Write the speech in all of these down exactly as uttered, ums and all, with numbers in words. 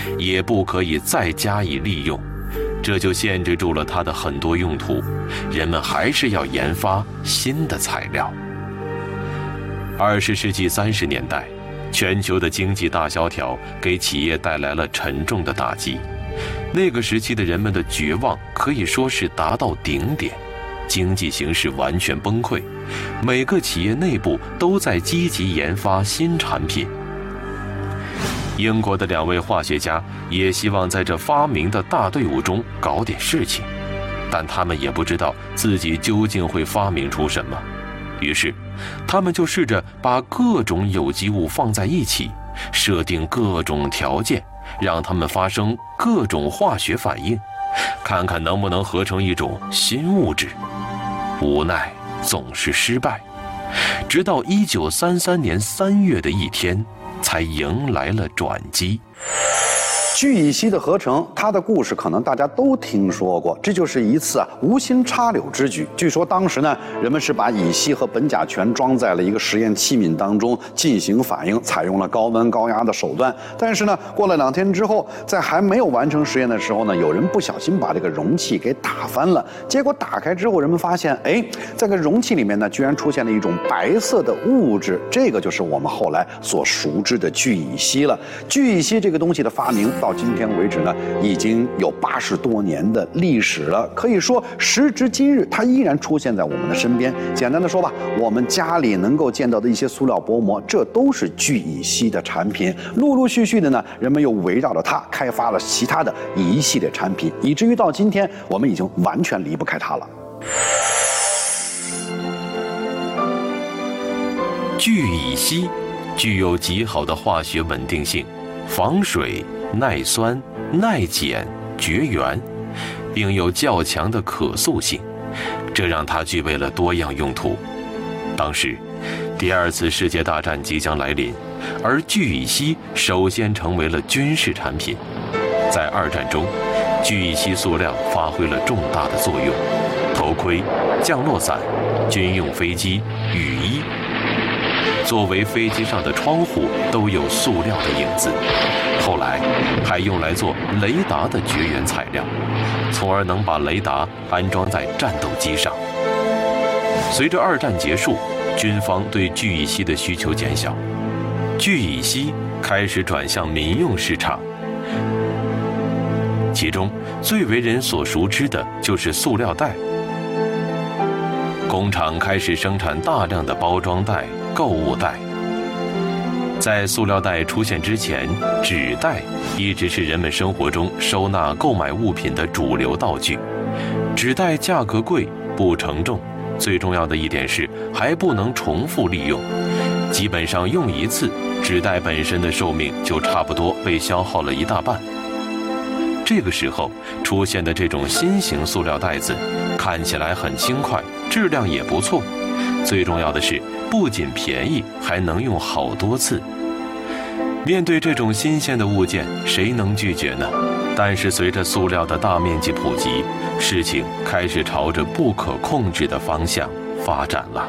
也不可以再加以利用，这就限制住了它的很多用途。人们还是要研发新的材料。二十世纪三十年代，全球的经济大萧条给企业带来了沉重的打击。那个时期的人们的绝望可以说是达到顶点，经济形势完全崩溃，每个企业内部都在积极研发新产品。英国的两位化学家也希望在这发明的大队伍中搞点事情，但他们也不知道自己究竟会发明出什么。于是，他们就试着把各种有机物放在一起，设定各种条件，让它们发生各种化学反应，看看能不能合成一种新物质。无奈总是失败，直到一九三三年三月的一天，才迎来了转机。 聚乙烯的合成，它的故事可能大家都听说过，这就是一次啊无心插柳之举。据说当时呢，人们是把乙烯和苯甲醛装在了一个实验器皿当中进行反应，采用了高温高压的手段。但是呢，过了两天之后，在还没有完成实验的时候呢，有人不小心把这个容器给打翻了。结果打开之后，人们发现，哎，这个容器里面呢，居然出现了一种白色的物质，这个就是我们后来所熟知的聚乙烯了。聚乙烯这个东西的发明，到今天为止呢，已经有八十多年的历史了。可以说，时至今日，它依然出现在我们的身边。简单的说吧，我们家里能够见到的一些塑料薄膜，这都是聚乙烯的产品。陆陆续续的呢，人们又围绕着它开发了其他的一系列产品，以至于到今天，我们已经完全离不开它了。 聚乙烯具有极好的化学稳定性，防水、耐酸、耐碱、绝缘，并有较强的可塑性，这让它具备了多样用途。当时，第二次世界大战即将来临，而聚乙烯首先成为了军事产品。在二战中，聚乙烯塑料发挥了重大的作用，头盔、降落伞、军用飞机、雨衣，作为飞机上的窗户都有塑料的影子。后来还用来做雷达的绝缘材料，从而能把雷达安装在战斗机上。随着二战结束，军方对聚乙烯的需求减小，聚乙烯开始转向民用市场。其中最为人所熟知的就是塑料袋。工厂开始生产大量的包装袋、购物袋。在塑料袋出现之前，纸袋一直是人们生活中收纳购买物品的主流道具。纸袋价格贵，不承重，最重要的一点是还不能重复利用，基本上用一次，纸袋本身的寿命就差不多被消耗了一大半。这个时候出现的这种新型塑料袋子，看起来很轻快，质量也不错，最重要的是不仅便宜，还能用好多次。面对这种新鲜的物件，谁能拒绝呢？但是随着塑料的大面积普及，事情开始朝着不可控制的方向发展了。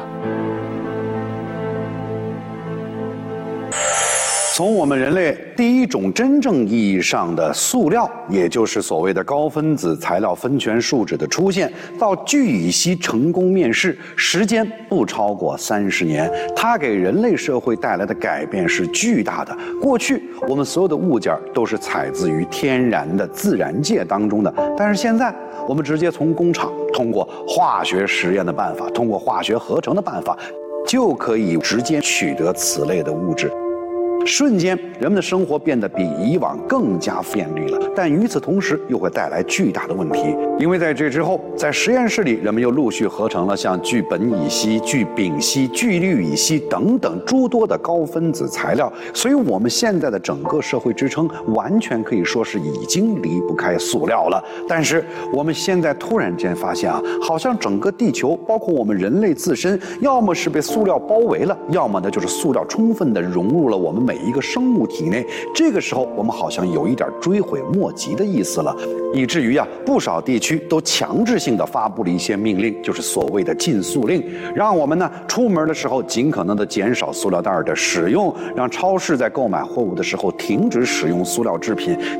从我们人类第一种真正意义上的塑料，也就是所谓的高分子材料酚醛树脂的出现，到聚乙烯成功面世，时间不超过三十年。它给人类社会带来的改变是巨大的。过去我们所有的物件都是采自于天然的自然界当中的，但是现在我们直接从工厂通过化学实验的办法，通过化学合成的办法，就可以直接取得此类的物质。瞬间，人们的生活变得比以往更加便利了，但与此同时又会带来巨大的问题。因为在这之后，在实验室里，人们又陆续合成了像聚苯乙烯、聚丙烯、聚氯乙烯等等诸多的高分子材料，所以我们现在的整个社会支撑完全可以说是已经离不开塑料了。但是我们现在突然间发现啊，好像整个地球，包括我们人类自身，要么是被塑料包围了，要么呢就是塑料充分地融入了我们每一个生物体内。这个时候，我们好像有一点追悔莫及的意思了，以至于啊，不少地区都强制性的发布了一些命令，就是所谓的禁塑令，让我们呢出门的时候尽可能的减少塑料袋的使用，让超市在购买货物的时候停止使用塑料制品。